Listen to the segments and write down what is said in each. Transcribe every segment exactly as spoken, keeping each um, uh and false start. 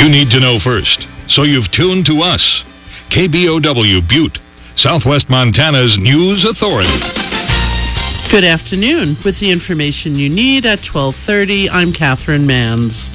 You need to know first, so you've tuned to us. K B O W Butte, Southwest Montana's news authority. Good afternoon. With the information you need at twelve thirty, I'm Catherine Manns.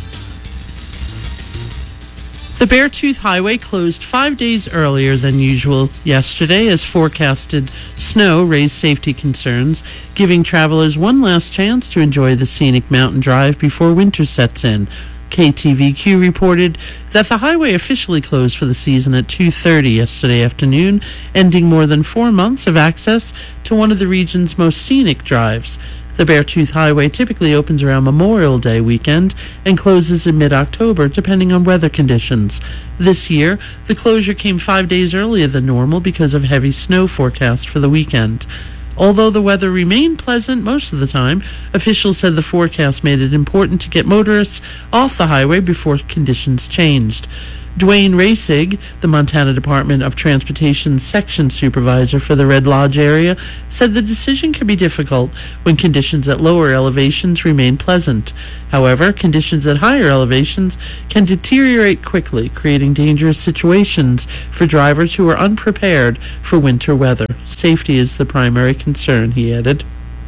The Beartooth Highway closed five days earlier than usual yesterday as forecasted snow raised safety concerns, giving travelers one last chance to enjoy the scenic mountain drive before winter sets in. K T V Q reported that the highway officially closed for the season at two thirty yesterday afternoon, ending more than four months of access to one of the region's most scenic drives. The Beartooth Highway typically opens around Memorial Day weekend and closes in mid-October, depending on weather conditions. This year, the closure came five days earlier than normal because of heavy snow forecast for the weekend. Although the weather remained pleasant most of the time, officials said the forecast made it important to get motorists off the highway before conditions changed. Dwayne Racig, the Montana Department of Transportation section supervisor for the Red Lodge area, said the decision can be difficult when conditions at lower elevations remain pleasant. However, conditions at higher elevations can deteriorate quickly, creating dangerous situations for drivers who are unprepared for winter weather. Safety is the primary concern, he added.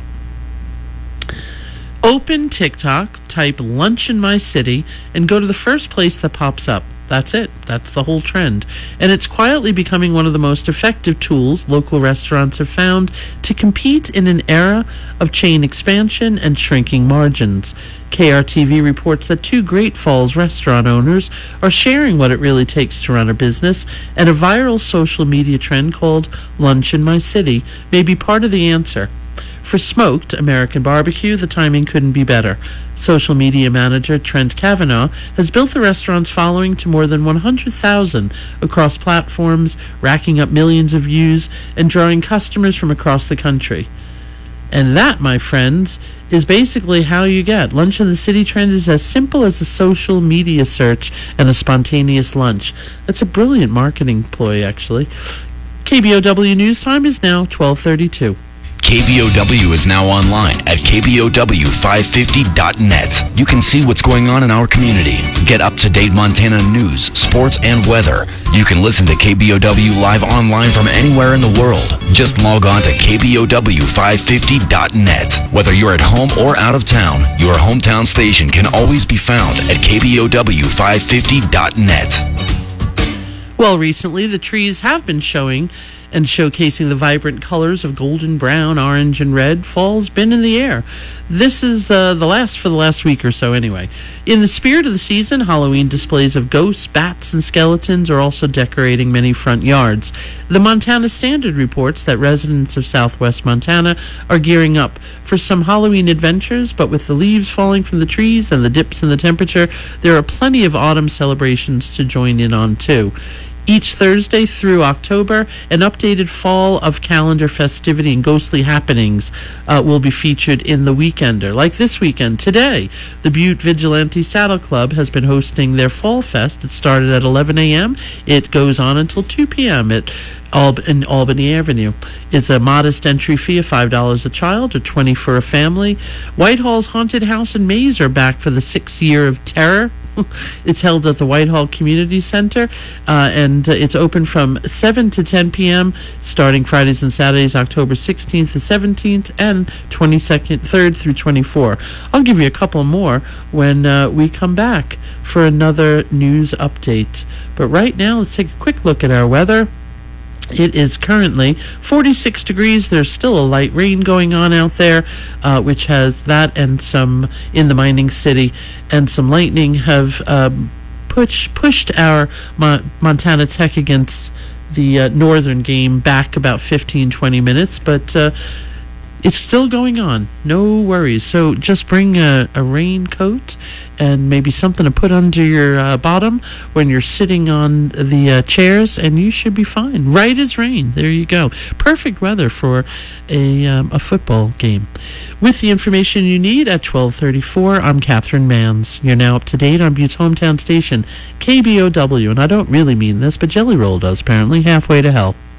Open TikTok, type lunch in my city, and go to the first place that pops up. That's it. That's the whole trend. And it's quietly becoming one of the most effective tools local restaurants have found to compete in an era of chain expansion and shrinking margins. K R T V reports that two Great Falls restaurant owners are sharing what it really takes to run a business, and a viral social media trend called Lunch in My City may be part of the answer. For smoked American barbecue, the timing couldn't be better. Social media manager Trent Kavanaugh has built the restaurant's following to more than one hundred thousand across platforms, racking up millions of views and drawing customers from across the country. And that, my friends, is basically how you get. Lunch in the City trend is as simple as a social media search and a spontaneous lunch. That's a brilliant marketing ploy, actually. K B O W News Time is now twelve thirty-two. K B O W is now online at K B O W five fifty dot net. You can see what's going on in our community. Get up-to-date Montana news, sports, and weather. You can listen to K B O W live online from anywhere in the world. Just log on to K B O W five fifty dot net. Whether you're at home or out of town, your hometown station can always be found at K B O W five fifty dot net. Well, recently the trees have been showing and showcasing the vibrant colors of golden brown, orange, and red. Fall's been in the air. This is uh, the last for the last week or so anyway. In the spirit of the season, Halloween displays of ghosts, bats, and skeletons are also decorating many front yards. The Montana Standard reports that residents of southwest Montana are gearing up for some Halloween adventures, but with the leaves falling from the trees and the dips in the temperature, there are plenty of autumn celebrations to join in on too. Each Thursday through October, an updated fall of calendar festivity and ghostly happenings uh, will be featured in the Weekender. Like this weekend, today, the Butte Vigilante Saddle Club has been hosting their Fall Fest. It started at eleven a.m. It goes on until two p.m. at Al- in Albany Avenue. It's a modest entry fee of five dollars a child or twenty dollars for a family. Whitehall's Haunted House and Maze are back for the sixth year of terror. It's held at the Whitehall Community Center, uh, and uh, it's open from seven to ten p.m., starting Fridays and Saturdays, October sixteenth to seventeenth, and twenty-second, third through twenty-fourth. I'll give you a couple more when uh, we come back for another news update. But right now, let's take a quick look at our weather. It is currently forty-six degrees. There's still a light rain going on out there, uh, which has that and some in the mining city, and some lightning have um, push, pushed our Mo- Montana Tech against the uh, northern game back about fifteen, twenty minutes, but uh, it's still going on. No worries. So just bring a, a raincoat and maybe something to put under your uh, bottom when you're sitting on the uh, chairs, and you should be fine. Right as rain. There you go. Perfect weather for a um, a football game. With the information you need at twelve thirty-four, I'm Catherine Manns. You're now up to date on Butte's hometown station, K B O W. And I don't really mean this, but Jelly Roll does, apparently. Halfway to hell.